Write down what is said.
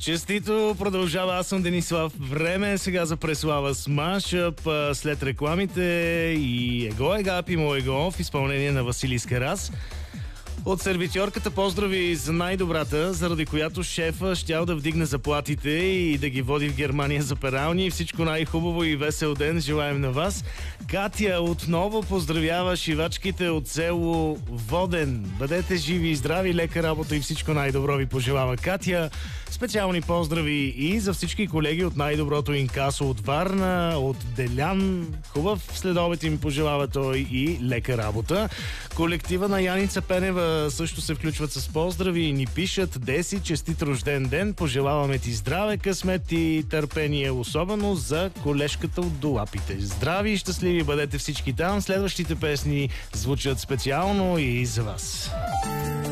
Честито продължава. Аз съм Денислав. Време е сега за преслава с Машъп. След рекламите и Его Егапи Мо Его в изпълнение на Василий Скарас. От сервитьорката поздрави за най-добрата, заради която шефа щял да вдигне заплатите и да ги води в Германия за перални. Всичко най-хубаво и весел ден желаем на вас. Катя отново поздравява шивачките от село Воден. Бъдете живи и здрави, лека работа и всичко най-добро ви пожелава Катя. Специални поздрави и за всички колеги от най-доброто инкасо от Варна, от Делян. Хубав следобед им пожелава той и лека работа. Колектива на Яница Пенева също се включват с поздрави и ни пишат: Деси, честит рожден ден, пожелаваме ти здраве, късмет и търпение, особено за колежката от Долапите. Здрави и щастливи бъдете всички там. Следващите песни звучат специално и за вас.